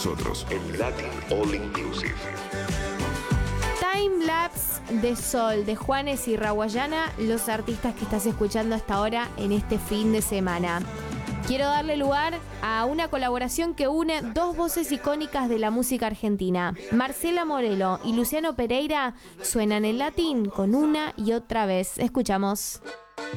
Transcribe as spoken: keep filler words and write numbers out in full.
nosotros en Latin All Inclusive. Time Lapse de Sol de Juanes y Rawayana, los artistas que estás escuchando hasta ahora en este fin de semana. Quiero darle lugar a una colaboración que une dos voces icónicas de la música argentina. Marcela Morelo y Luciano Pereira suenan en latín con Una y Otra Vez. Escuchamos.